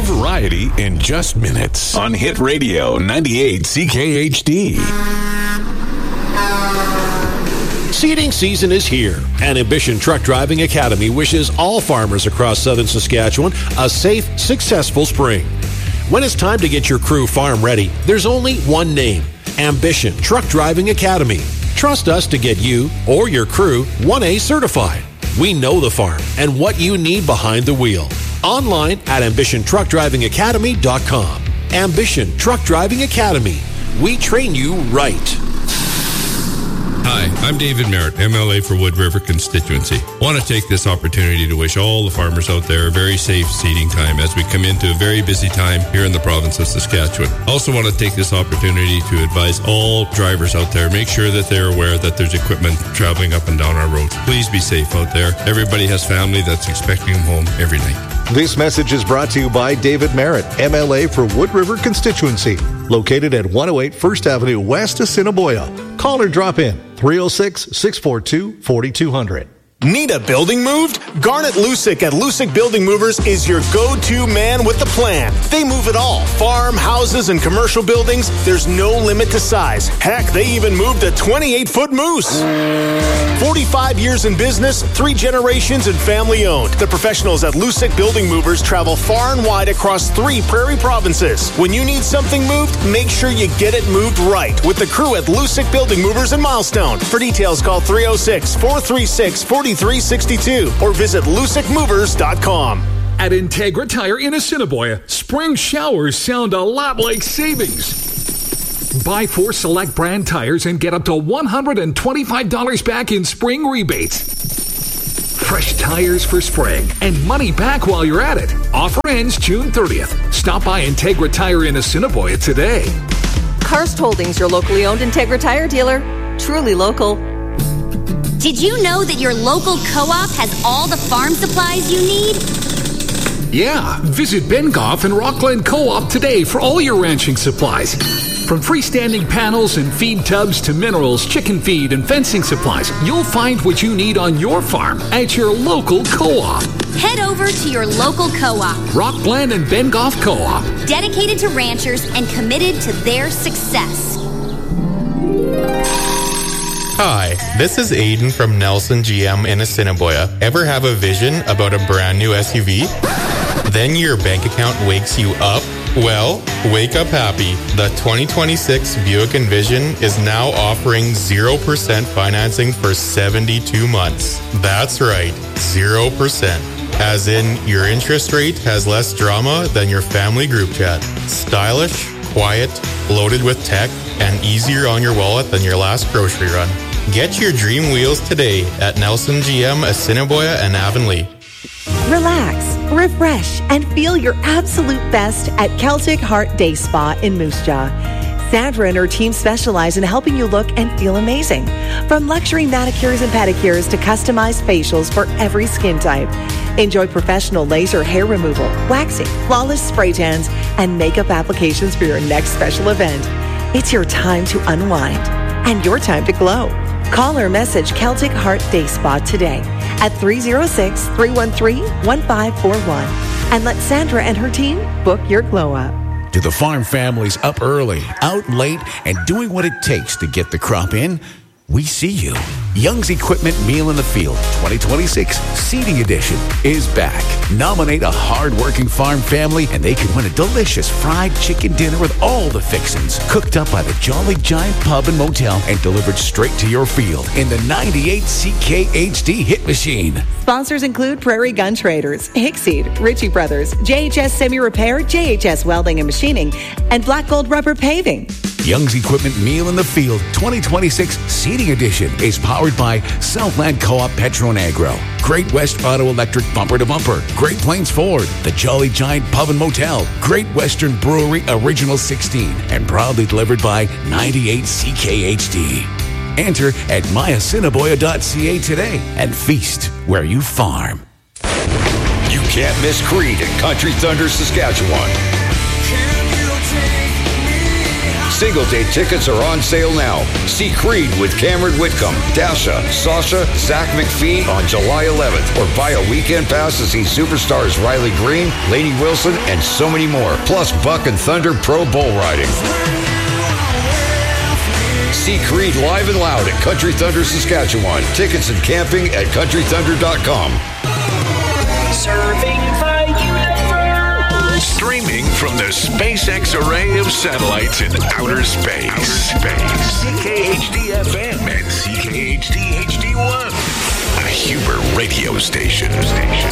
variety in just minutes on Hit Radio 98 CKHD. Seeding season is here, and Ambition Truck Driving Academy wishes all farmers across southern Saskatchewan a safe, successful spring. When it's time to get your crew farm ready, there's only one name: Ambition Truck Driving Academy. Trust us to get you or your crew 1A certified. We know the farm and what you need behind the wheel. Online at ambitiontruckdrivingacademy.com. Ambition Truck Driving Academy. We train you right. Hi, I'm David Merritt, MLA for Wood River constituency. I want to take this opportunity to wish all the farmers out there a very safe seeding time as we come into a very busy time here in the province of Saskatchewan. I also want to take this opportunity to advise all drivers out there, make sure that they're aware that there's equipment traveling up and down our roads. Please be safe out there. Everybody has family that's expecting them home every night. This message is brought to you by David Merritt, MLA for Wood River constituency, located at 108 1st Avenue West, Assiniboia. Call or drop in 306-642-4200. Need a building moved? Garnet Lusick at Lusick Building Movers is your go-to man with the plan. They move it all. Farm, houses, and commercial buildings. There's no limit to size. Heck, they even moved a 28-foot moose. 45 years in business, 3 generations and family owned. The professionals at Lusick Building Movers travel far and wide across 3 prairie provinces. When you need something moved, make sure you get it moved right with the crew at Lusick Building Movers in Milestone. For details, call 306-436-4362 or visit lusickmovers.com. At Integra Tire in Assiniboia, spring showers sound a lot like savings. Buy 4 select brand tires and get up to $125 back in spring rebates. Fresh tires for spring and money back while you're at it. Offer ends June 30th. Stop by Integra Tire in Assiniboia today. Karst Holdings, your locally owned Integra Tire dealer. Truly local. Did you know that your local co-op has all the farm supplies you need? Yeah, visit Ben Goff and Rockland Co-op today for all your ranching supplies. From freestanding panels and feed tubs to minerals, chicken feed, and fencing supplies, you'll find what you need on your farm at your local co-op. Head over to your local co-op. Rockland and Ben Goff Co-op. Dedicated to ranchers and committed to their success. Hi, this is Aiden from Nelson GM in Assiniboia. Ever have a vision about a brand new SUV? Then your bank account wakes you up? Well, wake up happy. The 2026 Buick Envision is now offering 0% financing for 72 months. That's right, 0%. As in, your interest rate has less drama than your family group chat. Stylish, quiet, loaded with tech, and easier on your wallet than your last grocery run. Get your dream wheels today at Nelson GM, Assiniboia, and Avonlea. Relax, refresh, and feel your absolute best at Celtic Heart Day Spa in Moose Jaw. Sandra and her team specialize in helping you look and feel amazing. From luxury manicures and pedicures to customized facials for every skin type. Enjoy professional laser hair removal, waxing, flawless spray tans, and makeup applications for your next special event. It's your time to unwind and your time to glow. Call or message Celtic Heart Day Spa today at 306-313-1541 and let Sandra and her team book your glow up. To the farm families up early, out late, and doing what it takes to get the crop in, we see you. Young's Equipment Meal in the Field 2026 Seeding Edition is back. Nominate a hard-working farm family and they can win a delicious fried chicken dinner with all the fixins, cooked up by the Jolly Giant Pub and Motel and delivered straight to your field in the 98 CKHD hit machine. Sponsors include Prairie Gun Traders, Hickseed, Ritchie Brothers, JHS Semi Repair, JHS Welding and Machining, and Black Gold Rubber Paving. Young's Equipment Meal in the Field 2026 Seeding Edition is powered by Southland Co-op Petronagro, Great West Auto Electric Bumper to Bumper, Great Plains Ford, the Jolly Giant Pub and Motel, Great Western Brewery Original 16, and proudly delivered by 98 CKHD. Enter at myassiniboia.ca today and feast where you farm. You can't miss Creed at Country Thunder, Saskatchewan. Single-day tickets are on sale now. See Creed with Cameron Whitcomb, Dasha, Sasha, Zach McPhee on July 11th, or buy a weekend pass to see superstars Riley Green, Lainey Wilson, and so many more. Plus Buck and Thunder Pro Bull Riding. See Creed live and loud at Country Thunder, Saskatchewan. Tickets and camping at countrythunder.com. Serving the universe. Streaming from the SpaceX array of satellites in outer space. CKHD-FM and CKHD-HD1. A Huber radio station.